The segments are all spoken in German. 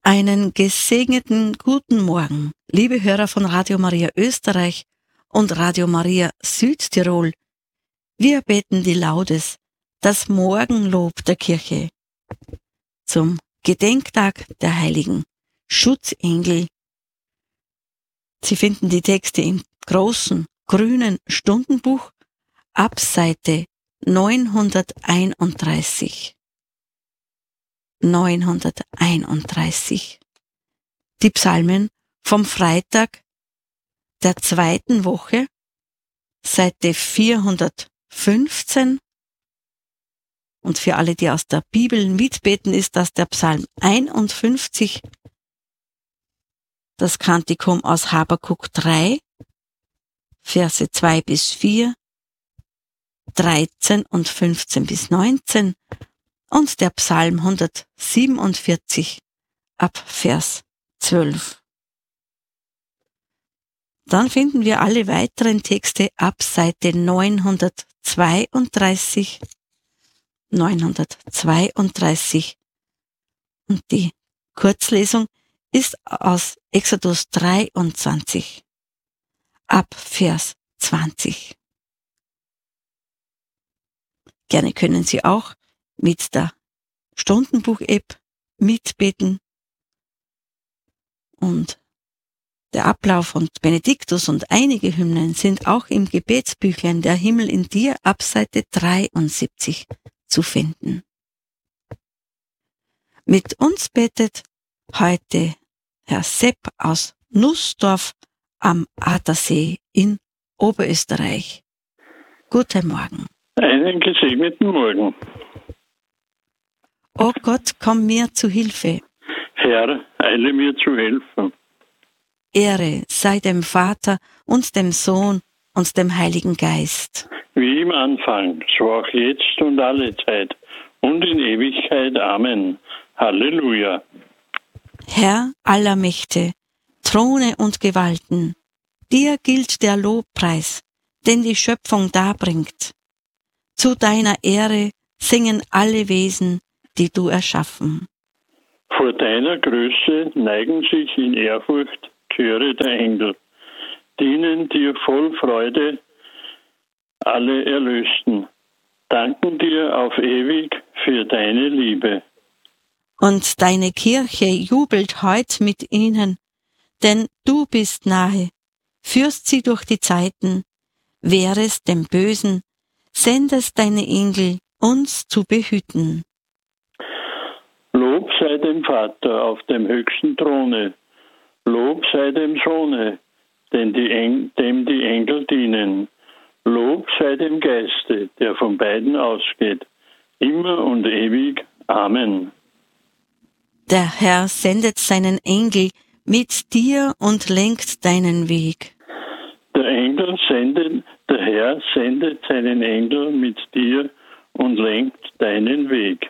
Einen gesegneten guten Morgen, liebe Hörer von Radio Maria Österreich und Radio Maria Südtirol. Wir beten die Laudes, das Morgenlob der Kirche, zum Gedenktag der Heiligen Schutzengel. Sie finden die Texte im großen, grünen Stundenbuch ab Seite 931. 931. Die Psalmen vom Freitag der 2. Woche, Seite 415. Und für alle, die aus der Bibel mitbeten, ist das der Psalm 51, das Kantikum aus Habakuk 3, Verse 2 bis 4, 13 und 15 bis 19 und der Psalm 147 ab Vers 12. Dann finden wir alle weiteren Texte ab Seite 932 und die Kurzlesung ist aus Exodus 23 ab Vers 20. Gerne können Sie auch mit der Stundenbuch-App mitbeten und der Ablauf und Benediktus und einige Hymnen sind auch im Gebetsbüchlein Der Himmel in dir ab Seite 73 zu finden. Mit uns betet heute Herr Sepp aus Nussdorf am Attersee in Oberösterreich. Guten Morgen. Einen gesegneten Morgen. O Gott, komm mir zu Hilfe. Herr, eile mir zu helfen. Ehre sei dem Vater und dem Sohn und dem Heiligen Geist. Wie im Anfang, so auch jetzt und alle Zeit und in Ewigkeit. Amen. Halleluja. Herr aller Mächte, Throne und Gewalten, dir gilt der Lobpreis, den die Schöpfung darbringt. Zu deiner Ehre singen alle Wesen, die du erschaffen. Vor deiner Größe neigen sich in Ehrfurcht Chöre der Engel, dienen dir voll Freude alle Erlösten, danken dir auf ewig für deine Liebe. Und deine Kirche jubelt heut mit ihnen, denn du bist nahe, führst sie durch die Zeiten, wehrest dem Bösen, sendest deine Engel, uns zu behüten. Lob sei dem Vater auf dem höchsten Throne, Lob sei dem Sohne, dem die Engel dienen. Lob sei dem Geiste, der von beiden ausgeht, immer und ewig. Amen. Der Herr sendet seinen Engel mit dir und lenkt deinen Weg. Der Herr sendet seinen Engel mit dir und lenkt deinen Weg.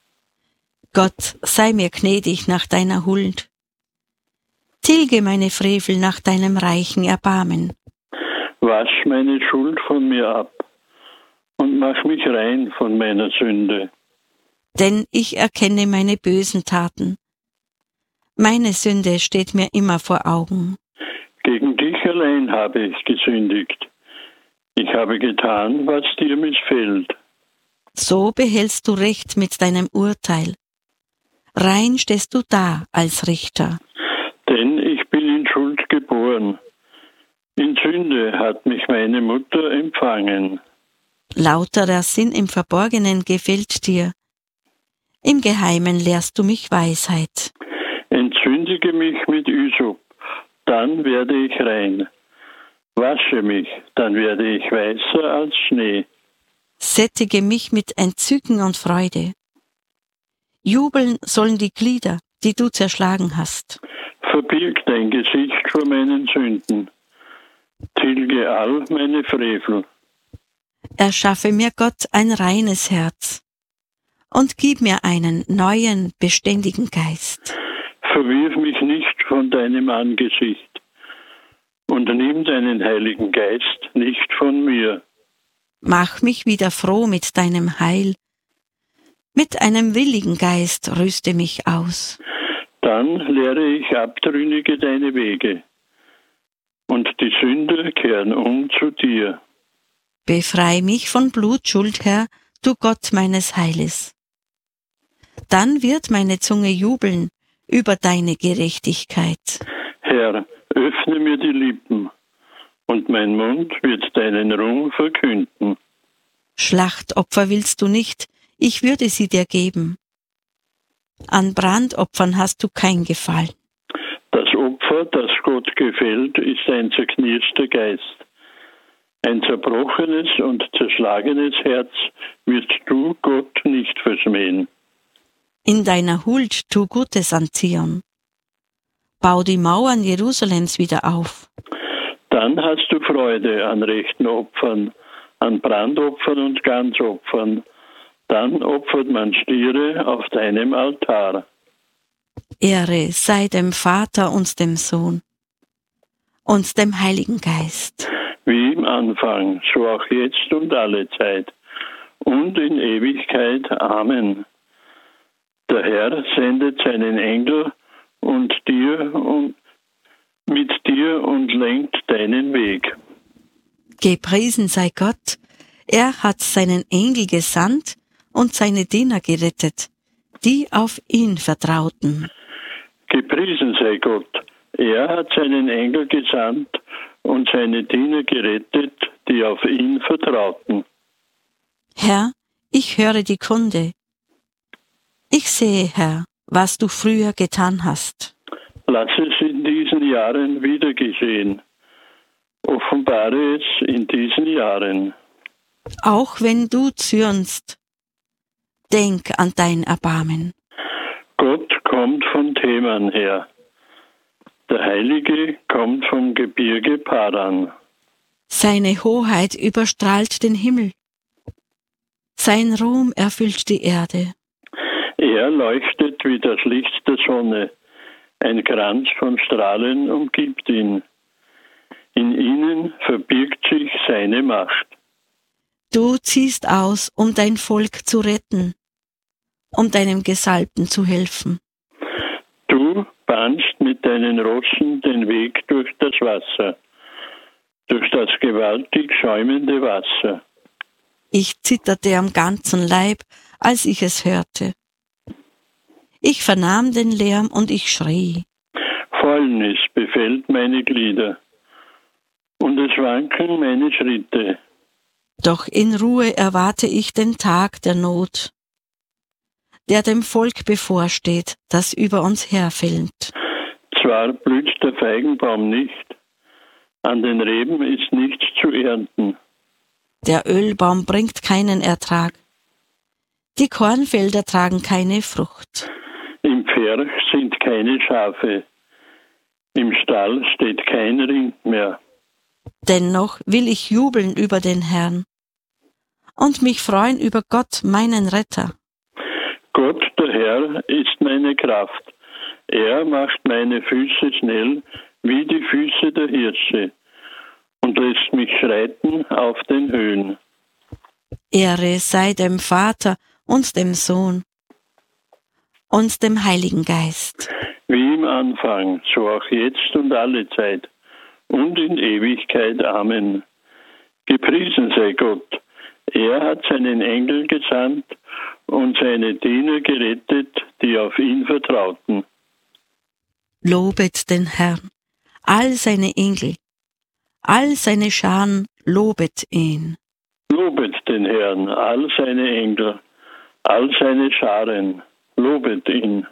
Gott, sei mir gnädig nach deiner Huld. Tilge meine Frevel nach deinem reichen Erbarmen. Wasch meine Schuld von mir ab und mach mich rein von meiner Sünde. Denn ich erkenne meine bösen Taten. Meine Sünde steht mir immer vor Augen. Gegen dich allein habe ich gesündigt. Ich habe getan, was dir missfällt. So behältst du Recht mit deinem Urteil. Rein stehst du da als Richter. Denn ich bin in Schuld geboren. In Sünde hat mich meine Mutter empfangen. Lauterer Sinn im Verborgenen gefällt dir. Im Geheimen lehrst du mich Weisheit. Entsündige mich mit Ysop, dann werde ich rein. Wasche mich, dann werde ich weißer als Schnee. Sättige mich mit Entzücken und Freude. Jubeln sollen die Glieder, die du zerschlagen hast. Verbirg dein Gesicht vor meinen Sünden. Tilge all meine Frevel. Erschaffe mir Gott ein reines Herz und gib mir einen neuen, beständigen Geist. Verwirf mich nicht von deinem Angesicht und nimm deinen Heiligen Geist nicht von mir. Mach mich wieder froh mit deinem Heil. Mit einem willigen Geist rüste mich aus. Dann lehre ich Abtrünnige deine Wege, und die Sünder kehren um zu dir. Befrei mich von Blutschuld, Herr, du Gott meines Heiles. Dann wird meine Zunge jubeln über deine Gerechtigkeit. Herr, öffne mir die Lippen, und mein Mund wird deinen Ruhm verkünden. Schlachtopfer willst du nicht, ich würde sie dir geben. An Brandopfern hast du kein Gefallen. Das Opfer, das Gott gefällt, ist ein zerknirschter Geist. Ein zerbrochenes und zerschlagenes Herz wirst du, Gott, nicht verschmähen. In deiner Huld tu Gutes an Zion. Bau die Mauern Jerusalems wieder auf. Dann hast du Freude an rechten Opfern, an Brandopfern und Ganzopfern. Dann opfert man Stiere auf deinem Altar. Ehre sei dem Vater und dem Sohn und dem Heiligen Geist. Wie im Anfang, so auch jetzt und alle Zeit und in Ewigkeit. Amen. Der Herr sendet seinen Engel mit dir und lenkt deinen Weg. Gepriesen sei Gott, er hat seinen Engel gesandt und seine Diener gerettet, die auf ihn vertrauten. Gepriesen sei Gott, er hat seinen Engel gesandt und seine Diener gerettet, die auf ihn vertrauten. Herr, ich höre die Kunde. Ich sehe, Herr, was du früher getan hast. Lass es in diesen Jahren wieder geschehen. Offenbare es in diesen Jahren. Auch wenn du zürnst, denk an dein Erbarmen. Gott kommt von Theman her. Der Heilige kommt vom Gebirge Paran. Seine Hoheit überstrahlt den Himmel. Sein Ruhm erfüllt die Erde. Er leuchtet wie das Licht der Sonne. Ein Kranz von Strahlen umgibt ihn. In ihnen verbirgt sich seine Macht. Du ziehst aus, um dein Volk zu retten, um deinem Gesalbten zu helfen. Du bahnst mit deinen Rossen den Weg durch das Wasser, durch das gewaltig schäumende Wasser. Ich zitterte am ganzen Leib, als ich es hörte. Ich vernahm den Lärm und ich schrie. Fäulnis befällt meine Glieder, und es wanken meine Schritte. Doch in Ruhe erwarte ich den Tag der Not, der dem Volk bevorsteht, das über uns herfällt. Zwar blüht der Feigenbaum nicht, an den Reben ist nichts zu ernten. Der Ölbaum bringt keinen Ertrag. Die Kornfelder tragen keine Frucht. Im Pferch sind keine Schafe. Im Stall steht kein Rind mehr. Dennoch will ich jubeln über den Herrn und mich freuen über Gott, meinen Retter. Gott, der Herr, ist meine Kraft. Er macht meine Füße schnell wie die Füße der Hirsche und lässt mich schreiten auf den Höhen. Ehre sei dem Vater und dem Sohn und dem Heiligen Geist. Wie im Anfang, so auch jetzt und alle Zeit und in Ewigkeit. Amen. Gepriesen sei Gott. Er hat seinen Engel gesandt und seine Diener gerettet, die auf ihn vertrauten. Lobet den Herrn, all seine Engel, all seine Scharen, lobet ihn. Lobet den Herrn, all seine Engel, all seine Scharen, lobet ihn.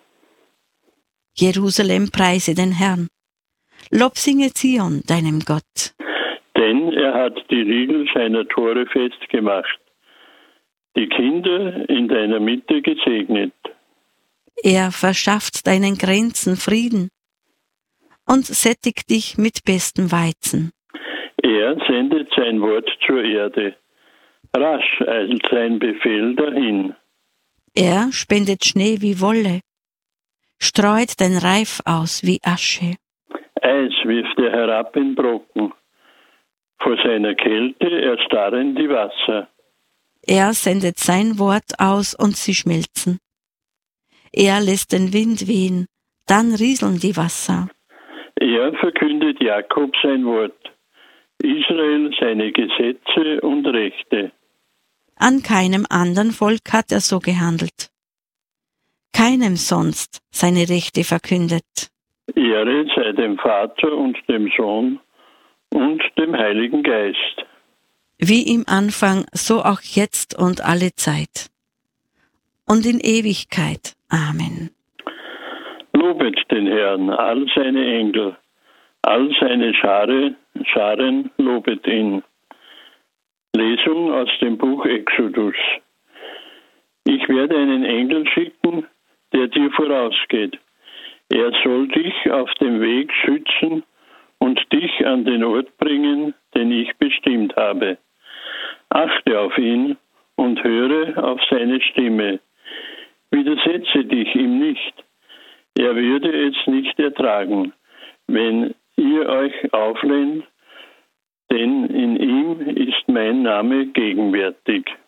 Jerusalem preise den Herrn. Lob singe Zion, deinem Gott. Denn er hat die Riegel seiner Tore festgemacht, die Kinder in deiner Mitte gesegnet. Er verschafft deinen Grenzen Frieden und sättigt dich mit bestem Weizen. Er sendet sein Wort zur Erde. Rasch eilt sein Befehl dahin. Er spendet Schnee wie Wolle, streut den Reif aus wie Asche. Eis wirft er herab in Brocken. Vor seiner Kälte erstarren die Wasser. Er sendet sein Wort aus und sie schmelzen. Er lässt den Wind wehen, Dann rieseln die Wasser. Er verkündet Jakob sein Wort, Israel seine Gesetze und Rechte. An keinem anderen Volk hat er so gehandelt. Keinem sonst seine Rechte verkündet. Ehre sei dem Vater und dem Sohn und dem Heiligen Geist. Wie im Anfang, so auch jetzt und alle Zeit. Und in Ewigkeit. Amen. Lobet den Herrn, all seine Engel, all seine Scharen lobet ihn. Lesung aus dem Buch Exodus. Ich werde einen Engel schicken, der dir vorausgeht. Er soll dich auf dem Weg schützen und dich an den Ort bringen, den ich bestimmt habe. Achte auf ihn und höre auf seine Stimme. Widersetze dich ihm nicht. Er würde es nicht ertragen, wenn ihr euch auflehnt, denn in ihm ist mein Name gegenwärtig.